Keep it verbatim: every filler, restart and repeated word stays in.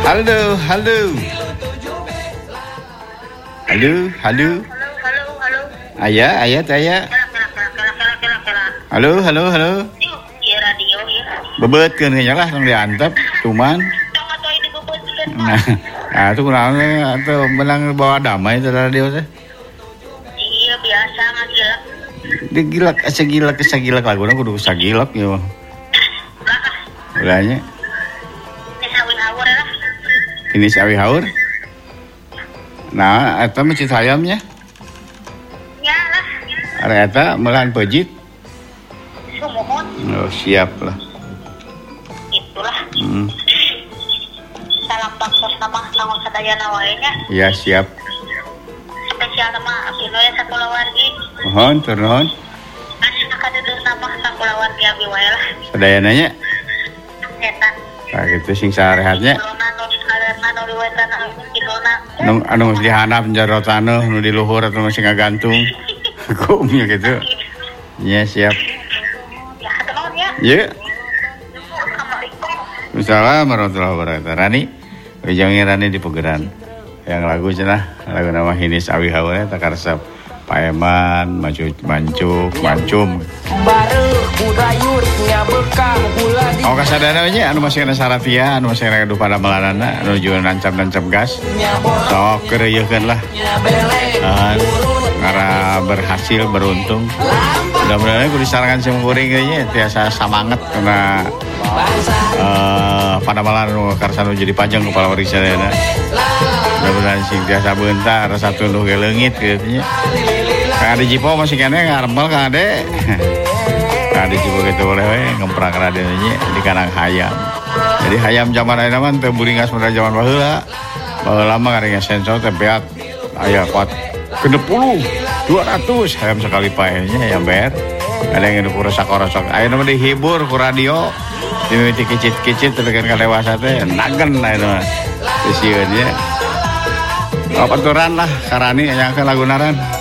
Halo, halo. Halo, halo. Halo, halo. Ayah, ayah, ayah. Halo, halo, halo. Iya radio ya. Bebetkeun nya lah tong diantep, cuman Tong atuh ini bebetkeun mah. nah, ah itu kunaon atuh menang bawa damai teh radio teh. Iya biasa ngagilak. Digilak sagilak sagilak laguna kudu sagilak ya. Lah, Ulahnya ini sawi hawur lah. ini sawi haur. Nah, eta mah cit hayamnya. Ya lah. Are eta meulan pejit. Sumuhun. Oh, siap lah. Itulah. Hmm. Salam baksos nama kanggo sadayana wae nya. Ya siap. Spesial nama abdi we sakulawargi. Mohon, tur nuhun. Anu kadedeun nama sakulawargi abdi wae lah. Sadayana nya. Eta. Nah, gitu sing sarehatnya. Corona nu alerna nu diwetan kilona. Anu anu geus dihandap jero taneuh nu di luhur atuh masih ngagantung. Hukumnya gitu. Ya siap. Ya hatur ya. Ya. Assalamualaikum. Assalamualaikum warahmatullahi wabarakatuh. Rani, ujungnya Rani di Pugeran. Yang lagu cenah, lagu nama Hinis Awi Hawa tak karesep Paeman, Maju Mancuk, Mancum. Bareuh budayur nya bekah gula di Oh kasadana we anu masih kana saratia, anu masih kana pada melanana, anu jual nancap-nancap gas. Sok keureuyekeun lah. Ah, ngara berhasil beruntung. Mudah-mudahan kudu disarangan sim kuring ge nya tiasa samanget kana eh pada malan nu karsana jadi pajang kepala warga sadayana. Mudah-mudahan sing tiasa beuntar satu nu ge leungit kieu nya. Ka di Jipo masih kene ngarempel ka ade. Ka di Jipo kitu boleh we ngemprak radeun nya di kanang hayam. Jadi hayam zaman ayeuna mah teu buringas pada zaman baheula. Baheula mah karena sensor teh beak aya kuat genep puluh, dua ratus hayam sekali paehnya yang ber. Ada yang udah rosak-rosak. Ayeuna mah dihibur ku radio. Dimimiti kicit-kicit tekan ka dewasa teh nagen ayeuna mah. Geus sieun nya. Baturan lah karani nya ke lagunaran.